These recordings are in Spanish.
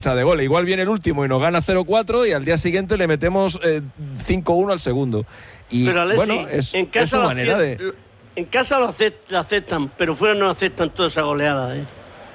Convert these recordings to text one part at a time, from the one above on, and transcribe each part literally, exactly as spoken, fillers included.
de goles. Igual viene el último y nos gana cero cuatro y al día siguiente le metemos eh, cinco uno al segundo. Y pero Alexis, bueno, es, en casa es su manera aceptan, de... En casa lo aceptan, pero fuera no aceptan toda esa goleada. ¿eh?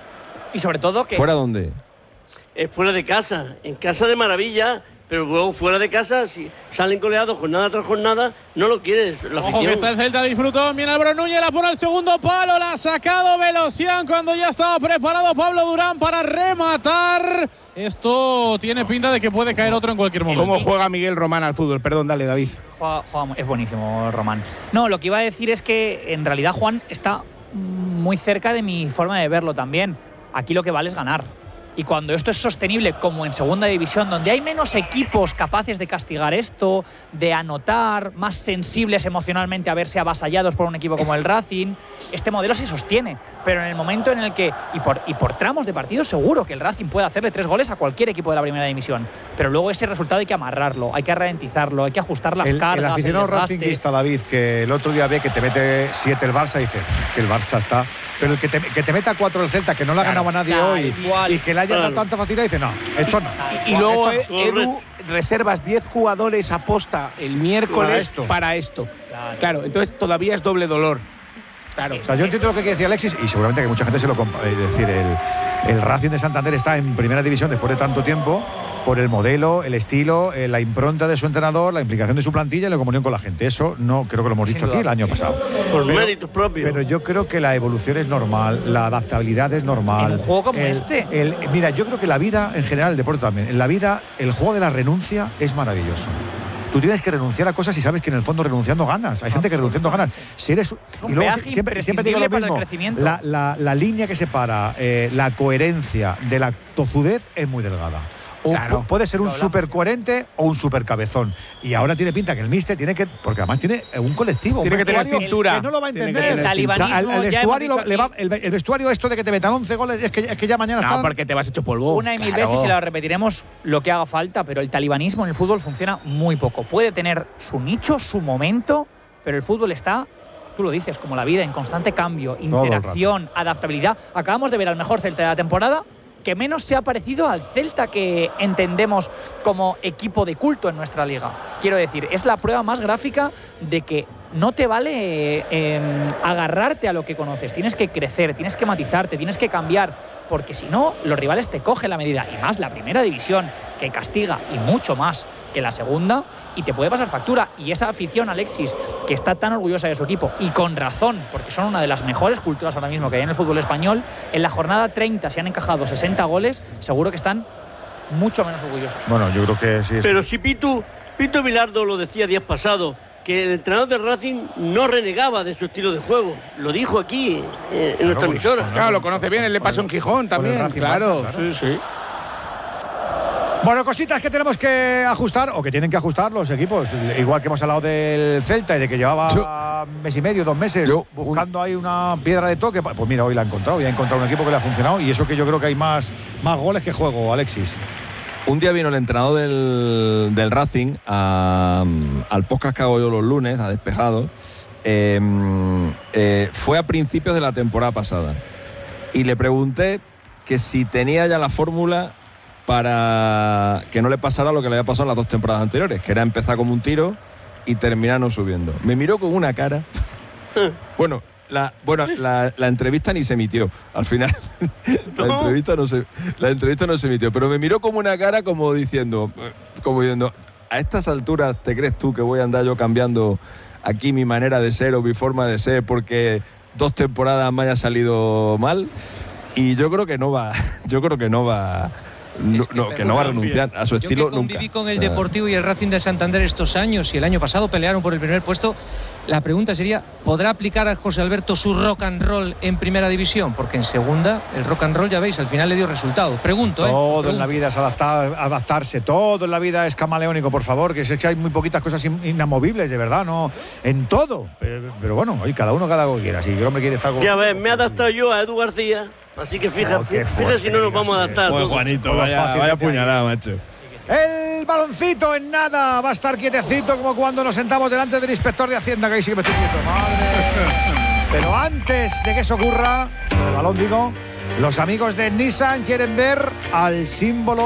Y sobre todo que... ¿Fuera dónde? Eh, fuera de casa. En casa de maravilla, pero luego fuera de casa, si salen goleados jornada tras jornada, no lo quieres. La Ojo que está el Celta, disfrutó. Viene Álvaro Núñez, la pone al segundo palo, la ha sacado Velocián cuando ya estaba preparado Pablo Durán para rematar. Esto tiene pinta de que puede caer otro en cualquier momento. ¿Cómo juega Miguel Román al fútbol? Perdón, dale, David. Juega, juega, es buenísimo, Román. No, lo que iba a decir es que en realidad Juan está muy cerca de mi forma de verlo también. Aquí lo que vale es ganar. Y cuando esto es sostenible, como en segunda división, donde hay menos equipos capaces de castigar esto, de anotar, más sensibles emocionalmente a verse avasallados por un equipo como el Racing, este modelo se sostiene. Pero en el momento en el que, y por, y por tramos de partido, seguro que el Racing puede hacerle tres goles a cualquier equipo de la primera división. Pero luego ese resultado hay que amarrarlo, hay que ralentizarlo, hay que ajustar las el, cargas. El aficionado el racinguista, David, que el otro día ve que te mete siete el Barça, dice que el Barça está. Pero el que te, que te meta cuatro el Celta, que no le ha claro, ganado a nadie claro, hoy igual, y que le haya dado claro. tanta facilidad, dice no, esto no. Y, y luego, esto no. Edu, reservas diez jugadores a posta el miércoles Para esto. para esto. Claro. Claro, entonces todavía es doble dolor. Claro. O sea, yo entiendo lo que quiere decir Alexis y seguramente que mucha gente se lo compa. Es decir, el, el Racing de Santander está en primera división después de tanto tiempo por el modelo, el estilo, eh, la impronta de su entrenador, la implicación de su plantilla y la comunión con la gente. Eso no creo que lo hemos dicho aquí el año pasado. Por pero, méritos propios. Pero yo creo que la evolución es normal, la adaptabilidad es normal. En un juego como el, este. El, mira, yo creo que la vida, en general, el deporte también, en la vida, el juego de la renuncia es maravilloso. Tú tienes que renunciar a cosas y sabes que en el fondo renunciando ganas. Hay gente que renunciando ganas. Si eres, un y luego peaje siempre, siempre digo lo imprescindible para el mismo. crecimiento. La, la, la línea que separa eh, la coherencia de la tozudez es muy delgada. O Claro. puede ser un súper coherente o un súper cabezón. Y ahora tiene pinta que el míster tiene que. Porque además tiene un colectivo. Tiene un que tener vestuario cintura. Que no lo va a Tiene que entender. tener O sea, el, el ya vestuario, hemos dicho le va, aquí. el, el vestuario esto de que te metan once goles, es que, es que ya mañana No, están. porque te vas hecho polvo. Una y mil Claro. veces y la repetiremos lo que haga falta, pero el talibanismo en el fútbol funciona muy poco. Puede tener su nicho, su momento, pero el fútbol está, tú lo dices, como la vida, en constante cambio, interacción, adaptabilidad. Acabamos de ver al mejor Celta de la temporada, que menos se ha parecido al Celta que entendemos como equipo de culto en nuestra liga. Quiero decir, es la prueba más gráfica de que no te vale eh, agarrarte a lo que conoces. Tienes que crecer, tienes que matizarte, tienes que cambiar, porque si no, los rivales te cogen la medida. Y más la primera división, que castiga, y mucho más que la segunda, y te puede pasar factura. Y esa afición, Alexis, que está tan orgullosa de su equipo, y con razón, porque son una de las mejores culturas ahora mismo que hay en el fútbol español, en la jornada treinta se han encajado sesenta goles, seguro que están mucho menos orgullosos. Bueno, yo creo que sí. Es... Pero si Pitu, Pitu Bilardo lo decía días pasados, que el entrenador del Racing no renegaba de su estilo de juego. Lo dijo aquí eh, en nuestra emisora. Claro, lo conoce bien, él le pasó en Gijón también. Racing Claro, Barça, claro. sí, sí. Bueno, cositas que tenemos que ajustar o que tienen que ajustar los equipos. Igual que hemos hablado del Celta y de que llevaba Yo, mes y medio, dos meses yo, buscando un, ahí una piedra de toque. Pues mira, hoy la ha encontrado y ha encontrado un equipo que le ha funcionado. Y eso que yo creo que hay más, más goles que juego, Alexis. Un día vino el entrenador del, del Racing a, al podcast que hago yo los lunes, a Despejado. Eh, eh, fue a principios de la temporada pasada. Y le pregunté que si tenía ya la fórmula para que no le pasara lo que le había pasado en las dos temporadas anteriores, que era empezar como un tiro y terminar no subiendo. Me miró con una cara. Bueno, la, bueno la, la entrevista ni se emitió. Al final, la, No. entrevista no se, la entrevista no se emitió. Pero me miró como una cara como diciendo, como diciendo, a estas alturas, ¿te crees tú que voy a andar yo cambiando aquí mi manera de ser o mi forma de ser porque dos temporadas me haya salido mal? Y yo creo que no va, yo creo que no va... No, Es que, no, que no va a renunciar a su Yo estilo que conviví nunca. con el O sea, Deportivo y el Racing de Santander estos años y el año pasado pelearon por el primer puesto. La pregunta sería, ¿podrá aplicar a José Alberto su rock and roll en primera división? Porque en segunda el rock and roll, ya veis, al final le dio resultado. Pregunto, ¿eh? Todo Pregunto. en la vida es adaptar, adaptarse, todo en la vida es camaleónico, por favor, que sé que hay muy poquitas cosas in, inamovibles, de verdad, no en todo. Pero, pero bueno, oye, cada uno cada uno quiera. Si el hombre quiere estar con... Ya ves, me he adaptado yo a Edu García, así que fíjate, Oh, qué fíjate fuerte, si no nos vamos a digas adaptar. a Joder, todo. Juanito, Todo vaya, fácil vaya que te puñalada, macho. El baloncito en nada va a estar quietecito como cuando nos sentamos delante del inspector de Hacienda, que ahí sí que me estoy quieto. Madre. Pero antes de que eso ocurra, el balón digo, Los amigos de Nissan quieren ver al símbolo